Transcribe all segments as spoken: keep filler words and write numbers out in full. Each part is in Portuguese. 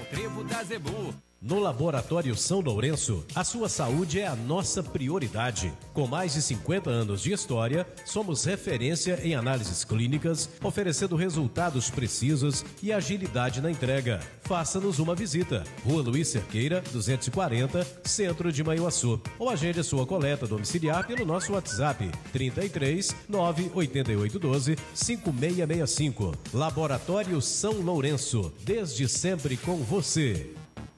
Trevo da Zebu. No Laboratório São Lourenço, a sua saúde é a nossa prioridade. Com mais de cinquenta anos de história, somos referência em análises clínicas, oferecendo resultados precisos e agilidade na entrega. Faça-nos uma visita. Rua Luiz Cerqueira, duzentos e quarenta, Centro de Manhuaçu. Ou agende a sua coleta domiciliar pelo nosso WhatsApp, trinta e três, nove oito oito um dois, cinco seis seis cinco. Laboratório São Lourenço, desde sempre com você.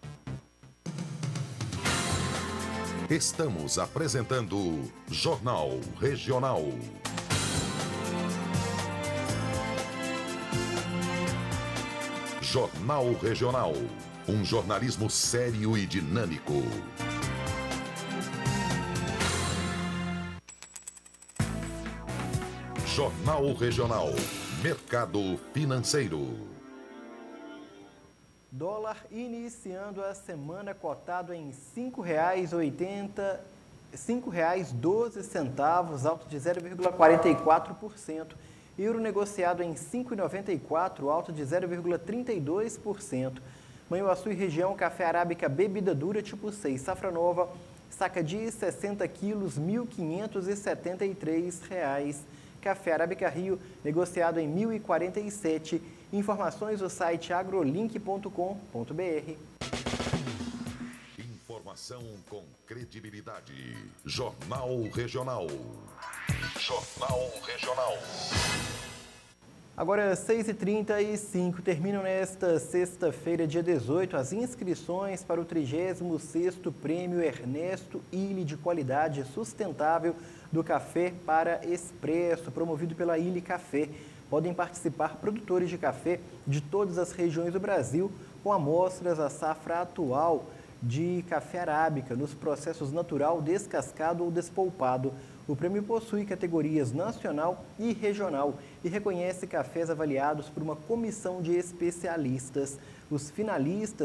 Estamos apresentando Jornal Regional. Jornal Regional. Um jornalismo sério e dinâmico. Jornal Regional. Mercado financeiro. Dólar iniciando a semana cotado em cinco reais e doze centavos, alto de zero vírgula quarenta e quatro por cento. Euro negociado em cinco reais e noventa e quatro centavos, alto de zero vírgula trinta e dois por cento. Manhuaçu e região, café arábica bebida dura tipo seis, safra nova, saca de sessenta quilos, mil quinhentos e setenta e três reais. Café Arábica Rio, negociado em mil e quarenta e sete reais. Informações no site agrolink ponto com ponto br. Informação com credibilidade. Jornal Regional. Jornal Regional. Agora, seis e trinta e cinco, terminam nesta sexta-feira, dia dezoito, as inscrições para o trigésimo sexto Prêmio Ernesto Illy de Qualidade Sustentável do Café para Expresso, promovido pela Illy Café. Podem participar produtores de café de todas as regiões do Brasil, com amostras da safra atual de café arábica, nos processos natural, descascado ou despolpado. O prêmio possui categorias nacional e regional e reconhece cafés avaliados por uma comissão de especialistas. Os finalistas